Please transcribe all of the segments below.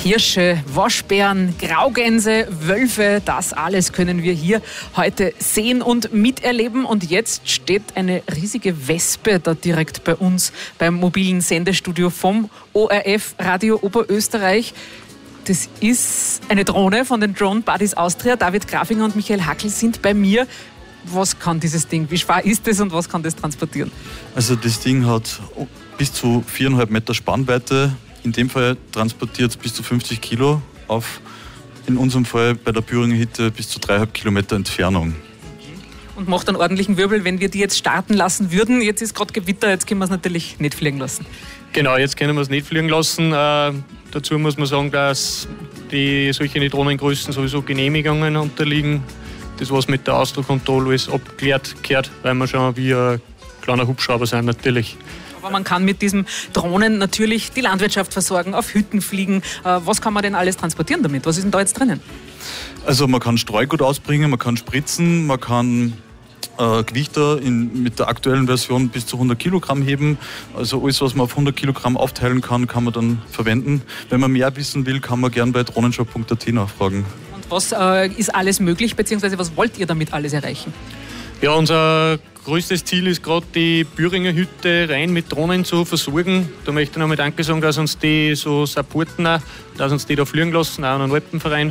Hirsche, Waschbären, Graugänse, Wölfe, das alles können wir hier heute sehen und miterleben. Und jetzt steht eine riesige Wespe da direkt bei uns beim mobilen Sendestudio vom ORF Radio Oberösterreich. Das ist eine Drohne von den Drone Buddies Austria. David Grafinger und Michael Hackl sind bei mir. Was kann dieses Ding? Wie schwer ist es und was kann das transportieren? Also das Ding hat bis zu 4,5 Meter Spannweite. In dem Fall transportiert es bis zu 50 Kilo auf, in unserem Fall bei der Büringer Hütte bis zu 3,5 Kilometer Entfernung. Und macht einen ordentlichen Wirbel, wenn wir die jetzt starten lassen würden. Jetzt ist gerade Gewitter, jetzt können wir es natürlich nicht fliegen lassen. Genau, jetzt können wir es nicht fliegen lassen. Dazu muss man sagen, dass solche Drohnengrößen sowieso Genehmigungen unterliegen. Das, was mit der Austro-Control alles abgeklärt gehört, weil wir schon wie ein kleiner Hubschrauber sind natürlich. Aber man kann mit diesen Drohnen natürlich die Landwirtschaft versorgen, auf Hütten fliegen. Was kann man denn alles transportieren damit? Was ist denn da jetzt drinnen? Also man kann Streugut ausbringen, man kann spritzen, man kann Gewichter mit der aktuellen Version bis zu 100 Kilogramm heben. Also alles, was man auf 100 Kilogramm aufteilen kann, kann man dann verwenden. Wenn man mehr wissen will, kann man gerne bei drohnenshop.at nachfragen. Und was ist alles möglich, beziehungsweise was wollt ihr damit alles erreichen? Ja, unser größtes Ziel ist gerade, die Büringer Hütte rein mit Drohnen zu versorgen. Da möchte ich nochmal Danke sagen, dass uns die so supporten, dass uns die da fliegen lassen, auch an einen Alpenverein.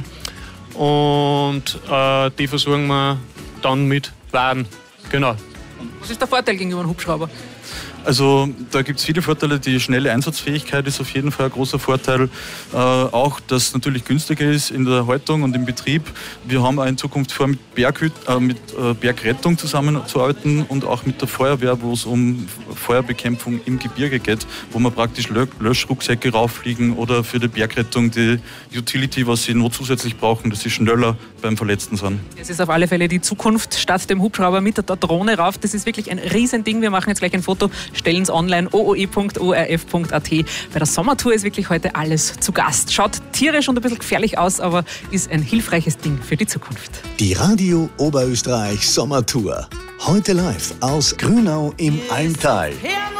Und die versorgen wir dann mit Waren. Genau. Was ist der Vorteil gegenüber einem Hubschrauber? Also da gibt es viele Vorteile. Die schnelle Einsatzfähigkeit ist auf jeden Fall ein großer Vorteil. Auch, dass es natürlich günstiger ist in der Haltung und im Betrieb. Wir haben auch in Zukunft vor, mit Bergrettung zusammenzuarbeiten und auch mit der Feuerwehr, wo es um Feuerbekämpfung im Gebirge geht, wo wir praktisch Löschrucksäcke rauffliegen oder für die Bergrettung die Utility, was sie noch zusätzlich brauchen, dass sie schneller beim Verletzten sind. Es ist auf alle Fälle die Zukunft statt dem Hubschrauber mit der Drohne rauf. Das ist wirklich ein Riesending. Wir machen jetzt gleich ein Foto. Stellen es online, ooe.orf.at. Bei der Sommertour ist wirklich heute alles zu Gast. Schaut tierisch und ein bisschen gefährlich aus, aber ist ein hilfreiches Ding für die Zukunft. Die Radio Oberösterreich Sommertour. Heute live aus Grünau im Almtal.